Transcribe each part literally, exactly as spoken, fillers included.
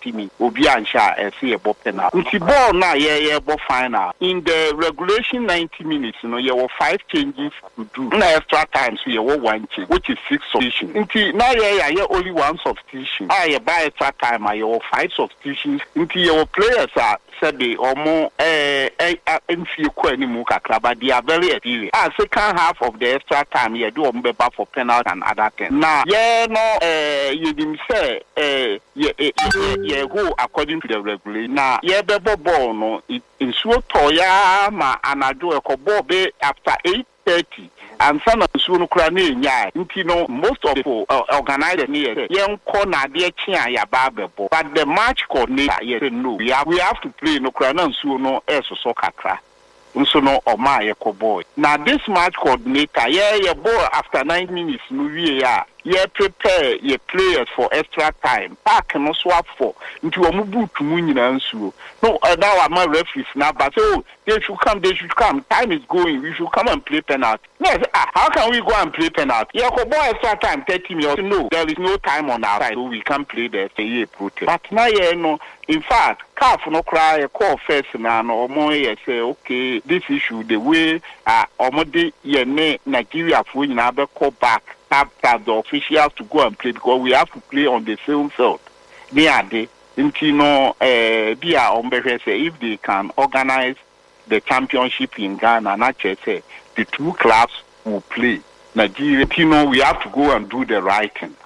thirty minutes. Obi ansha e see a ball penalty. Nti ball na yeah yeah ball final. In the regulation ninety minutes, you know, you were five changes to do. Na extra time so you were one change, which is six substitutions. Nti na yeah yeah only one substitution. Ah yeah by extra time you were five substitutions. Nti your players are said they almost eh eh in few kwani mu kakra, but they are very experienced. Ah second half of the extra time you do mbeba for penalty and other things. Now yeah no eh you didn't say eh yeah yeah go according to the regulation. Now yeah bebo ball no in so toya ma anado e ball be after eight thirty. And some of the soon crying, yeah, you know, most of the uh, organizers near young corner, dear Chia, ya barber, but the match coordinator, yes, no, we have, we have to play no crown and so no air so soccer. So no or my echo boy. Now this match coordinator, yeah, yeah, boy after nine minutes, movie, yeah, yeah, prepare your players for extra time. Pack no swap for into a mubu to win and so. No, uh, now I'm a referee now, but oh, they should come, they should come. Time is going, we should come and play penalty. Yes, uh, how can we go and play penalty? Yeah, boy extra time, thirty minutes. No, there is no time on our side, so we can play the say protest. But now, yeah, no. In fact, calf no cry a call first now or more say okay, this issue the way uh omode ye Nigeria for you have call back after the officials to go and play because we have to play on the same field. They are they into no uh be on say if they can organize the championship in Ghana, not just say the two clubs will play. Nigeria, you know, we have to go and do the right thing.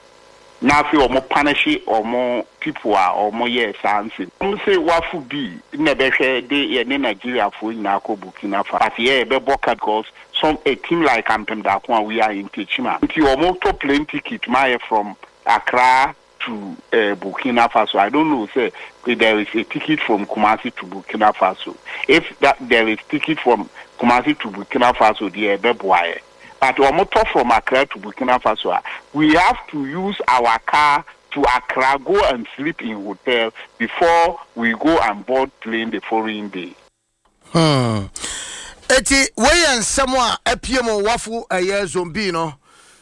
Now, if you more punish or more people are or more yes, answer. I'm say what would be never share day in Nigeria for Nako Burkina Faso. But yeah, be boka because some a team like Ampem Dakwa we are in Tichima. If you are more to plane ticket, my from Accra to uh, Burkina Faso. I don't know, say there is a ticket from Kumasi to Burkina Faso. If that there is ticket from Kumasi to Burkina Faso, the Ebeboye. But we are from Accra to Burkina Faso. We have to use our car to Accra, go and sleep in hotel before we go and board plane the following day. Hmm. Eti we and someone appear wafu a year zombie no.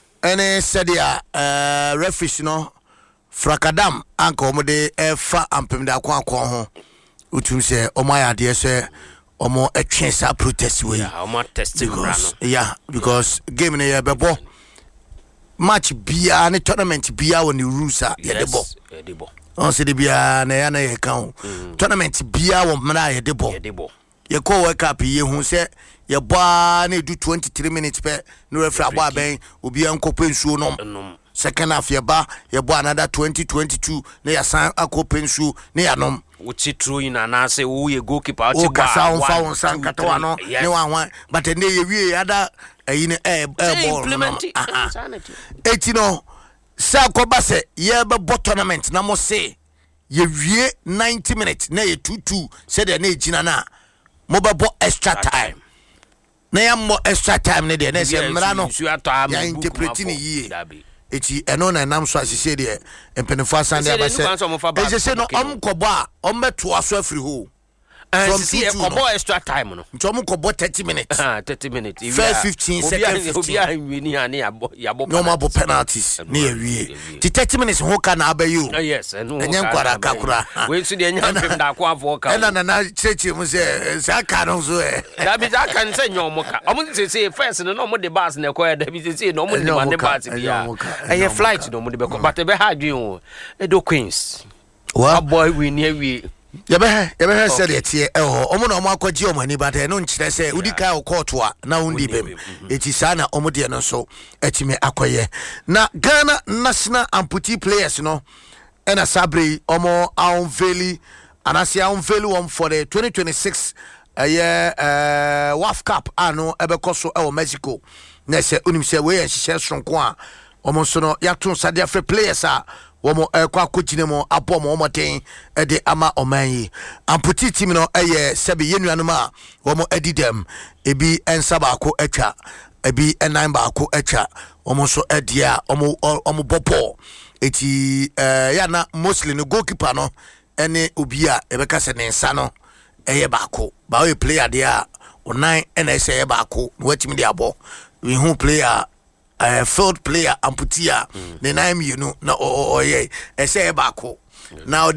Any said ya uh referee no Frakadam anko mo de efa ampem da kwa kwa ho. Utum se omaya de se omo a chance a protest way. Yeah, omo testing because yeah, because game in a bebo match bia and tournament bia when the rules are yeah the ball. On say the bia na ya na ye kan. Tournament bia wo mna ye de ball. Yeah, the ball. Ye call wake up ye hu say ye ba na do twenty-three minutes per no referee abo aben obi ankope nsuo nom. Second half ye ba ye bo another twenty twenty-two na ya san akope nsuo na ya nom. Which true in an answer, who you go keep out your sound found some catano, no one, but then they other in a ball. Eighty no, Sakobase, ye but tournament, no more say, ye ninety minutes, nay two two, said a nay Jinana, mobile extra time. Nay more extra time, nay, nay, Milano, you are interpreting ye. Eti eno na nam so asese de empenefo asande abase e se no omkobo a ombeto aso afri ho from see e kobo extra time no nti omkobo thirty minutes ah thirty minutes first fifteen second fifteen obi a wini ani abo yabo no mabo penalties na ewie ti thirty minutes ho ka na abayo yes eno enye nkwara kakura we su de nya mpem da kwa avo ka ena na na cheche mu se se aka no so e da bi aka nse nyomo ka omo se se first no no mo de bus na kwa da bi se se no mo de man de bus bia eh flight no mo de be ko but e be ha dwen o e do Queens wa boy we near we ya be ya be said it here eh omo na omo akwaji omo ani but e no nkire say udika o court a na undi bem eti sa na omo de no so etime akoye na Ghana national amputee players no ena sabre omo unveil anase unveil one for the twenty twenty-six uh, yeah uh, W A F Cup ano ebekoso e wo Mexico na se unim se we en hihye sonko a omo so no yato sade afre players a womo ekwa kogine mo abo mo omoten e de ama omanyi amputee team no eye sebe yenuanum a womo adidem ebi ensa ba ko atwa ebi enan ba ko atwa womo so edia omo omo bopo eti eh ya na mostly no goalkeeper no ene obi a ebeka se ne nsa no eye ba ko ba we player dia onan ene se eye ba ko no watimi dia abo we hu player a uh, field player amputee mm. the name you know na o o ye e say ba ko now